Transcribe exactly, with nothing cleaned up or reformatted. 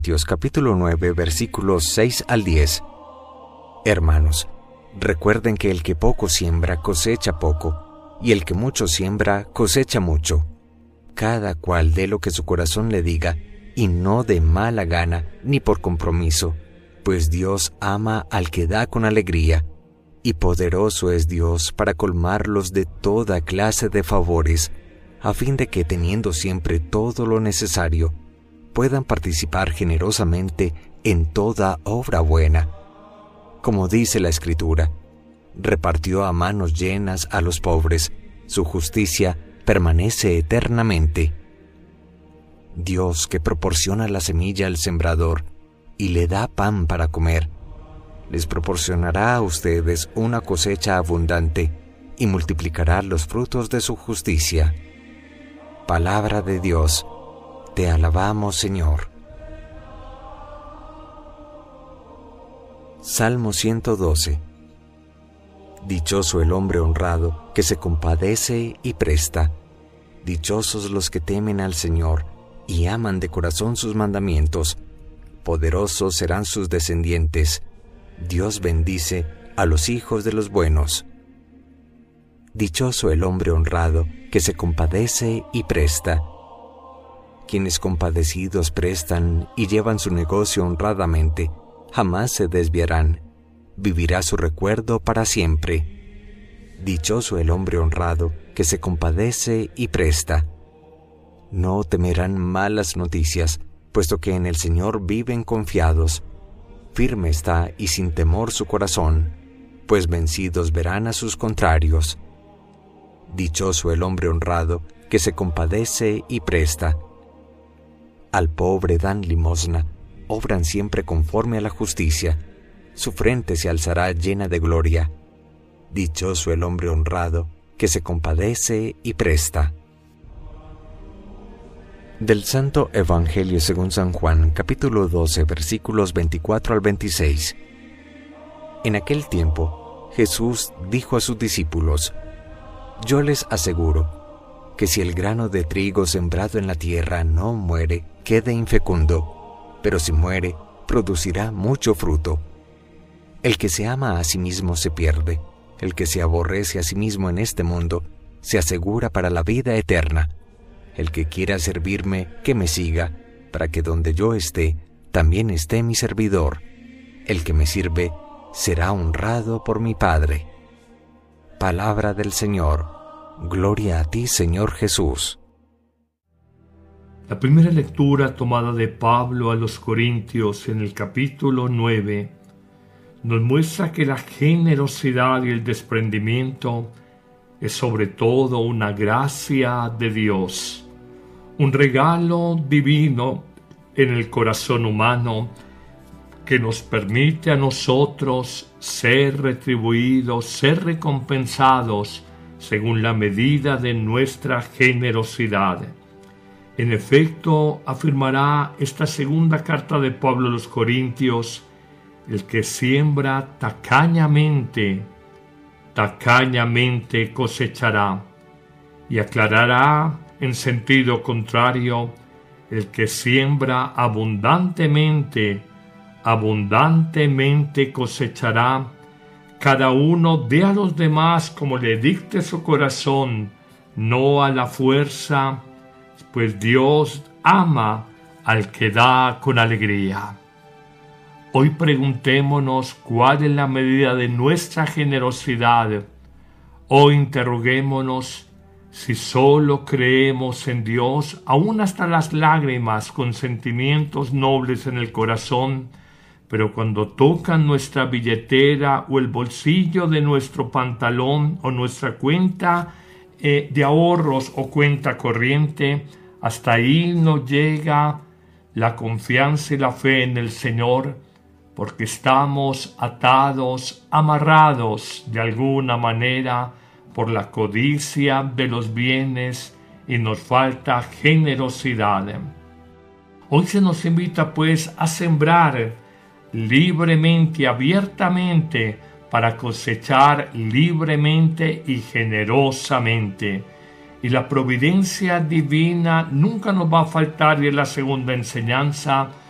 Corintios capítulo nueve versículos seis al diez. Hermanos, recuerden que el que poco siembra cosecha poco, y el que mucho siembra cosecha mucho. Cada cual dé lo que su corazón le diga, y no de mala gana ni por compromiso, pues Dios ama al que da con alegría, y poderoso es Dios para colmarlos de toda clase de favores, a fin de que teniendo siempre todo lo necesario, puedan participar generosamente en toda obra buena. Como dice la Escritura, repartió a manos llenas a los pobres, su justicia permanece eternamente. Dios, que proporciona la semilla al sembrador y le da pan para comer, les proporcionará a ustedes una cosecha abundante y multiplicará los frutos de su justicia. Palabra de Dios. Te alabamos, Señor. Salmo ciento doce. Dichoso el hombre honrado que se compadece y presta. Dichosos los que temen al Señor y aman de corazón sus mandamientos. Poderosos serán sus descendientes. Dios bendice a los hijos de los buenos. Dichoso el hombre honrado que se compadece y presta. Quienes compadecidos prestan y llevan su negocio honradamente, jamás se desviarán. Vivirá su recuerdo para siempre. Dichoso el hombre honrado que se compadece y presta. No temerán malas noticias, puesto que en el Señor viven confiados. Firme está y sin temor su corazón, pues vencidos verán a sus contrarios. Dichoso el hombre honrado que se compadece y presta. Al pobre dan limosna, obran siempre conforme a la justicia. Su frente se alzará llena de gloria. Dichoso el hombre honrado que se compadece y presta. Del Santo Evangelio según San Juan, capítulo doce, versículos veinticuatro al veintiséis. En aquel tiempo, Jesús dijo a sus discípulos: Yo les aseguro que si el grano de trigo sembrado en la tierra no muere, queda infecundo, pero si muere, producirá mucho fruto. El que se ama a sí mismo se pierde, el que se aborrece a sí mismo en este mundo, se asegura para la vida eterna. El que quiera servirme, que me siga, para que donde yo esté, también esté mi servidor. El que me sirve, será honrado por mi Padre. Palabra del Señor. Gloria a ti, Señor Jesús. La primera lectura tomada de Pablo a los Corintios en el capítulo nueve nos muestra que la generosidad y el desprendimiento es sobre todo una gracia de Dios, un regalo divino en el corazón humano que nos permite a nosotros ser retribuidos, ser recompensados según la medida de nuestra generosidad. En efecto, afirmará esta segunda carta de Pablo a los Corintios, el que siembra tacañamente, tacañamente cosechará, y aclarará en sentido contrario, el que siembra abundantemente, abundantemente cosechará. Cada uno dé a los demás como le dicte su corazón, no a la fuerza, pues Dios ama al que da con alegría. Hoy preguntémonos cuál es la medida de nuestra generosidad. Hoy interroguémonos si solo creemos en Dios, aún hasta las lágrimas, con sentimientos nobles en el corazón, pero cuando tocan nuestra billetera o el bolsillo de nuestro pantalón o nuestra cuenta eh, de ahorros o cuenta corriente, hasta ahí no llega la confianza y la fe en el Señor, porque estamos atados, amarrados de alguna manera por la codicia de los bienes y nos falta generosidad. Hoy se nos invita pues a sembrar libremente, abiertamente, para cosechar libremente y generosamente. Y la providencia divina nunca nos va a faltar, y es la segunda enseñanza,